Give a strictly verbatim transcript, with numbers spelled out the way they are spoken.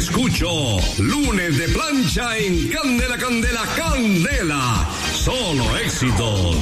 escucho. Lunes de plancha en Candela, Candela, Candela. Solo éxitos.